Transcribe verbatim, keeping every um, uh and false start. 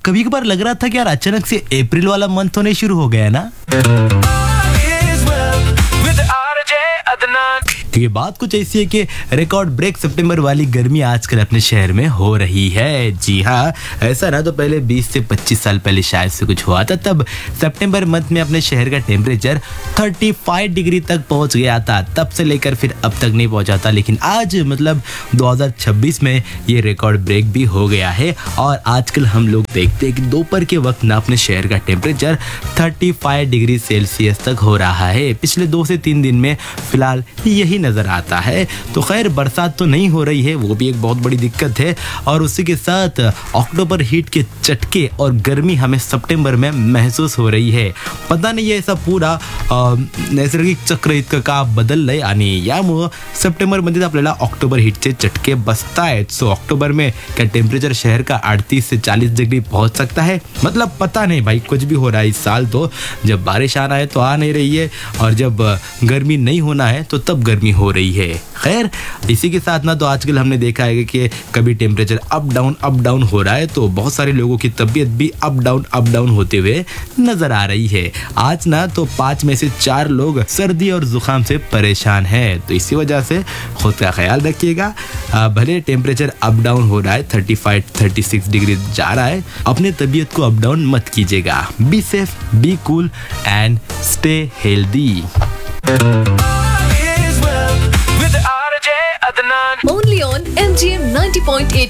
कभी कभार लग रहा था कि यार अचानक से अप्रैल वाला मंथ होने शुरू हो गया ना। तो ये बात कुछ ऐसी है कि रिकॉर्ड ब्रेक सितंबर वाली गर्मी आजकल अपने शहर में हो रही है। जी हाँ, ऐसा ना तो पहले बीस से पच्चीस साल पहले शायद से कुछ हुआ था, तब सितंबर मंथ में अपने शहर का टेम्परेचर पैंतीस डिग्री तक पहुंच गया था। तब से लेकर फिर अब तक नहीं पहुंचा था, लेकिन आज मतलब दो हज़ार छब्बीस में ये रिकॉर्ड ब्रेक भी हो गया है। और आजकल हम लोग देखते हैं कि दोपहर के वक्त ना अपने शहर का टेम्परेचर पैंतीस डिग्री सेल्सियस तक हो रहा है। पिछले दो से तीन दिन में फिलहाल यही नजर आता है। तो खैर बरसात तो नहीं हो रही है, वो भी एक बहुत बड़ी दिक्कत है। और उसी के साथ अक्टूबर हीट के चटके और गर्मी हमें सितंबर में महसूस हो रही है। पता नहीं है ऐसा पूरा नैसर्गिक चक्र इतकं का बदललंय आणि यामुळं सप्टेंबरमध्ये आपल्याला अक्टूबर हीटचे चटके बसतायत। सो अक्टूबर में क्या टेम्परेचर शहर का अड़तीस से चालीस डिग्री पहुंच सकता है? मतलब पता नहीं भाई, कुछ भी हो रहा है इस साल। तो जब बारिश आना है तो आ नहीं रही है, और जब गर्मी नहीं होना है तो तब गर्मी हो रही है। खैर इसी के साथ ना तो आजकल हमने देखा है कि कभी temperature up down up down हो रहा है, तो बहुत सारे लोगों की तबीयत भी अप डाउन अप डाउन होते हुए नजर आ रही है। आज ना तो पांच में से चार लोग सर्दी और जुकाम से परेशान हैं। तो इसी वजह से खुद का ख्याल रखिएगा। भले टेम्परेचर अप डाउन हो रहा है, पैंतीस छत्तीस डिग्री जा रहा है, अपने तबीयत को अप डाउन मत कीजिएगा। Be safe, be cool and stay healthy. Only on M G M ninety point eight